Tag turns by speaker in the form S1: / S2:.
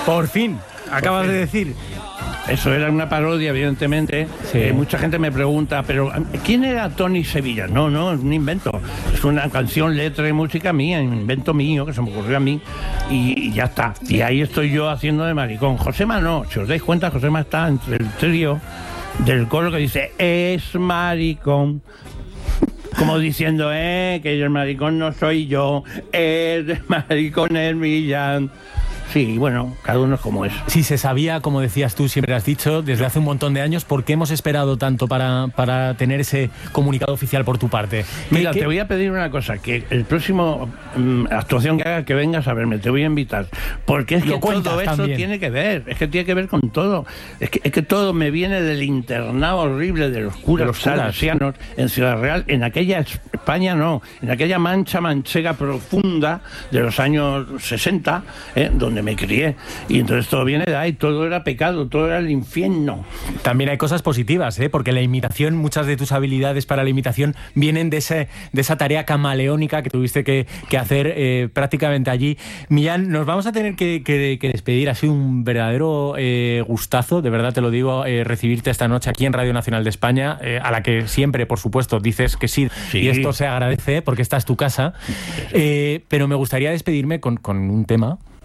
S1: Por fin, acabas de decir.
S2: Eso era una parodia, evidentemente.
S1: Sí.
S2: Mucha gente me pregunta, pero ¿quién era Tony Sevilla? No, es un invento. Es una canción, letra y música mía, un invento mío que se me ocurrió a mí y ya está. Y ahí estoy yo haciendo de maricón. Josema no, si os dais cuenta, Josema está entre el trío del coro que dice es maricón. Como diciendo, que el maricón no soy yo, el maricón es Millán. Sí, bueno, cada uno es como es.
S1: Sí, se sabía, como decías tú, siempre has dicho, desde hace un montón de años. ¿Por qué hemos esperado tanto para tener ese comunicado oficial por tu parte?
S2: Mira, te voy a pedir una cosa, que el próximo actuación que haga, que vengas a verme, te voy a invitar. Porque es que todo eso también tiene que ver, es que tiene que ver con todo. Es que todo me viene del internado horrible de los curas salesianos en Ciudad Real, en aquella España no, en aquella mancha manchega profunda de los años 60, donde me crié, y entonces todo viene de ahí, todo era pecado, todo era el infierno.
S1: También hay cosas positivas, porque la imitación, muchas de tus habilidades para la imitación vienen de esa tarea camaleónica que tuviste que hacer prácticamente allí. Millán, nos vamos a tener que despedir. Ha sido un verdadero gustazo, de verdad te lo digo, recibirte esta noche aquí en Radio Nacional de España, a la que siempre, por supuesto, dices que sí. Y esto se agradece porque esta es tu casa, pero me gustaría despedirme con un tema